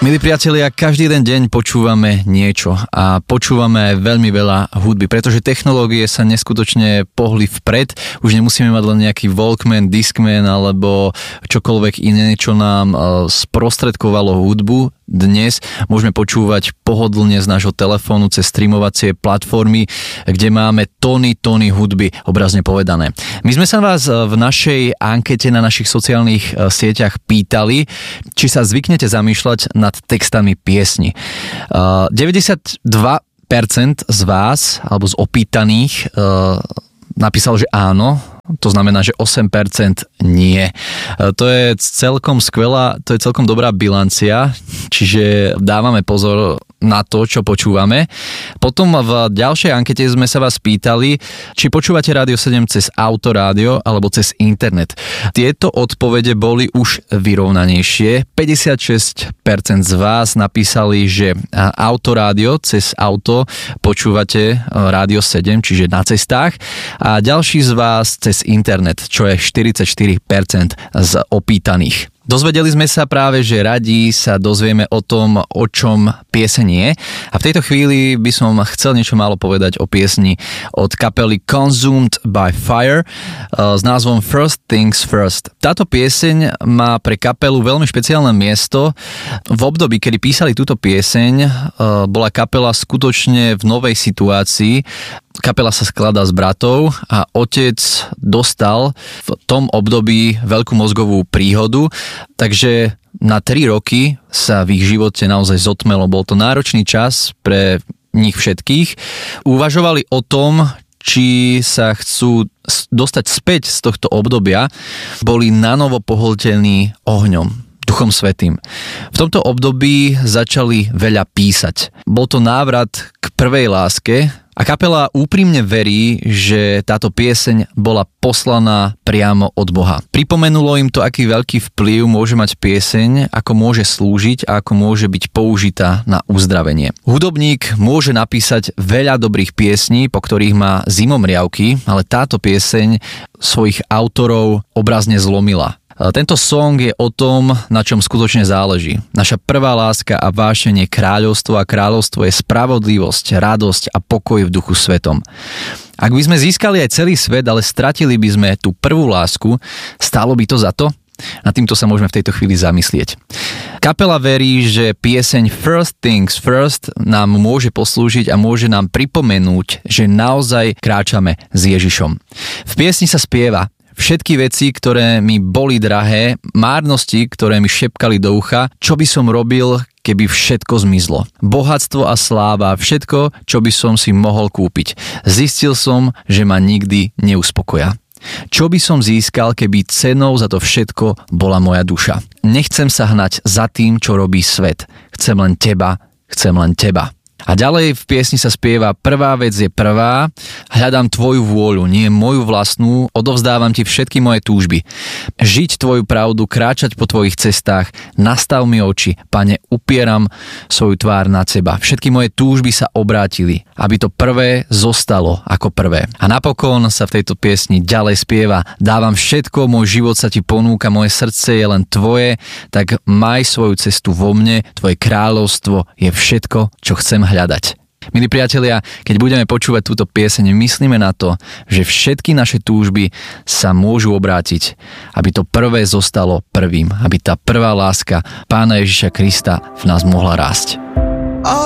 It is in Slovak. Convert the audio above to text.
Milí priatelia, každý jeden deň počúvame niečo a počúvame aj veľmi veľa hudby, pretože technológie sa neskutočne pohli vpred. Už nemusíme mať len nejaký Walkman, Discman alebo čokoľvek iné, čo nám sprostredkovalo hudbu. Dnes môžeme počúvať pohodlne z nášho telefónu cez streamovacie platformy, kde máme tony hudby, obrazne povedané. My sme sa vás v našej ankete na našich sociálnych sieťach pýtali, či sa zvyknete zamýšľať nad textami piesni. 92% z vás, alebo z opýtaných, napísal, že áno. To znamená, že 8% nie. To je celkom skvelá, to je celkom dobrá bilancia, čiže dávame pozor na to, čo počúvame. Potom v ďalšej ankete sme sa vás pýtali, či počúvate Rádio 7 cez autorádio alebo cez internet. Tieto odpovede boli už vyrovnanejšie. 56% z vás napísali, že autorádio cez auto počúvate Rádio 7, čiže na cestách. A ďalší z vás cez internet, čo je 44% z opýtaných. Dozvedeli sme sa práve, že radi sa dozvieme o tom, o čom pieseň je. A v tejto chvíli by som chcel niečo málo povedať o piesni od kapely Consumed by Fire s názvom First Things First. Táto pieseň má pre kapelu veľmi špeciálne miesto. V období, kedy písali túto pieseň, bola kapela skutočne v novej situácii. Kapela sa skladá z bratov a otec dostal v tom období veľkú mozgovú príhodu, takže na 3 roky sa v ich živote naozaj zotmelo. Bol to náročný čas pre nich všetkých. Uvažovali o tom, či sa chcú dostať späť z tohto obdobia. Boli nanovo pohltení ohňom, Duchom Svätým. V tomto období začali veľa písať. Bol to návrat k prvej láske a kapela úprimne verí, že táto pieseň bola poslaná priamo od Boha. Pripomenulo im to, aký veľký vplyv môže mať pieseň, ako môže slúžiť a ako môže byť použitá na uzdravenie. Hudobník môže napísať veľa dobrých piesní, po ktorých má zimomriavky, ale táto pieseň svojich autorov obrazne zlomila. Tento song je o tom, na čom skutočne záleží. Naša prvá láska a vášenie kráľovstvo a kráľovstvo je spravodlivosť, radosť a pokoj v Duchu Svetom. Ak by sme získali aj celý svet, ale stratili by sme tú prvú lásku, stálo by to za to? Nad týmto sa môžeme v tejto chvíli zamyslieť. Kapela verí, že pieseň First Things First nám môže poslúžiť a môže nám pripomenúť, že naozaj kráčame s Ježišom. V piesni sa spieva: všetky veci, ktoré mi boli drahé, márnosti, ktoré mi šepkali do ucha, čo by som robil, keby všetko zmizlo. Bohatstvo a sláva, všetko, čo by som si mohol kúpiť. Zistil som, že ma nikdy neuspokoja. Čo by som získal, keby cenou za to všetko bola moja duša? Nechcem sa hnať za tým, čo robí svet. Chcem len teba, chcem len teba. A ďalej v piesni sa spieva: prvá vec je prvá, hľadám tvoju vôľu, nie moju vlastnú, odovzdávam ti všetky moje túžby. Žiť tvoju pravdu, kráčať po tvojich cestách, nastav mi oči, Pane, upieram svoju tvár nad seba. Všetky moje túžby sa obrátili, aby to prvé zostalo ako prvé. A napokon sa v tejto piesni ďalej spieva: dávam všetko, môj život sa ti ponúka, moje srdce je len tvoje, tak maj svoju cestu vo mne, tvoje kráľovstvo je všetko, čo chcem hľadať. Milí priatelia, keď budeme počúvať túto pieseň, myslíme na to, že všetky naše túžby sa môžu obrátiť, aby to prvé zostalo prvým, aby tá prvá láska Pána Ježiša Krista v nás mohla rásť.